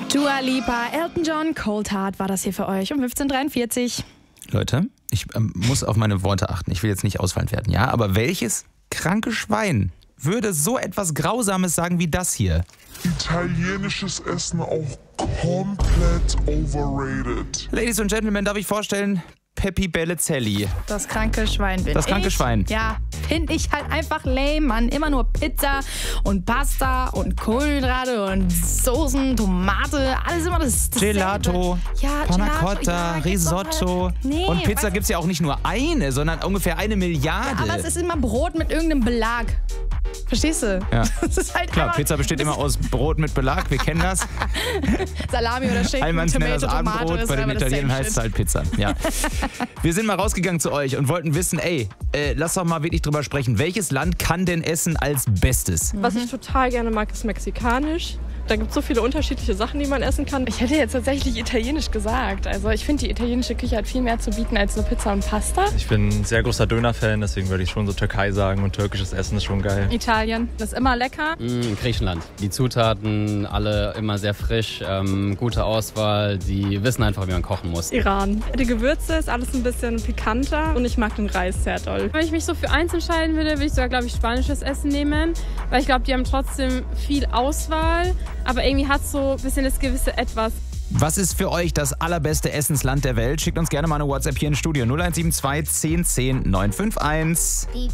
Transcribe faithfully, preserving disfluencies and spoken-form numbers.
Dua Lipa, Elton John, Cold Heart war das hier für euch um fünfzehn Uhr dreiundvierzig. Leute, ich ähm, muss auf meine Worte achten. Ich will jetzt nicht ausfallend werden, ja? Aber welches kranke Schwein würde so etwas Grausames sagen wie das hier? Italienisches Essen auch komplett overrated. Ladies und Gentlemen, darf ich vorstellen, Peppi Bellizelli. Das kranke Schwein bin Das kranke ich. Schwein. Ja, finde ich halt einfach lame, Mann. Immer nur Pizza und Pasta und Kohlenhydrate und Soßen, Tomate, alles immer das dasselbe. Gelato, ja, Panna Gelato, Cotta, ja, gibt's Risotto. doch halt. Nee, und Pizza weißt- gibt es ja auch nicht nur eine, sondern ungefähr eine Milliarde. Aber es ist immer Brot mit irgendeinem Belag. Verstehst du? Ja. Das ist halt Klar, einfach Pizza besteht immer aus Brot mit Belag, wir kennen das. Salami oder Schinken, Allmanns nennt Tomato, das Tomate, Abendbrot, ist bei den einfach das Italienern same heißt es shit. halt Pizza. Ja. Wir sind mal rausgegangen zu euch und wollten wissen, ey, äh, lass doch mal wirklich drüber sprechen, welches Land kann denn Essen als Bestes? Was ich total gerne mag, ist mexikanisch. Da gibt es so viele unterschiedliche Sachen, die man essen kann. Ich hätte jetzt tatsächlich italienisch gesagt. Also ich finde, die italienische Küche hat viel mehr zu bieten als nur Pizza und Pasta. Ich bin ein sehr großer Döner-Fan, deswegen würde ich schon so Türkei sagen und türkisches Essen ist schon geil. Italien, das ist immer lecker. Mm, Griechenland. Die Zutaten alle immer sehr frisch, ähm, gute Auswahl. Die wissen einfach, wie man kochen muss. Iran. Die Gewürze ist alles ein bisschen pikanter und ich mag den Reis sehr doll. Wenn ich mich so für eins entscheiden würde, würde ich sogar, glaube ich, spanisches Essen nehmen. Weil ich glaube, die haben trotzdem viel Auswahl, aber irgendwie hat es so ein bisschen das gewisse Etwas. Was ist für euch das allerbeste Essensland der Welt? Schickt uns gerne mal eine WhatsApp hier ins Studio null eins sieben zwei zehn zehn neun fünf eins.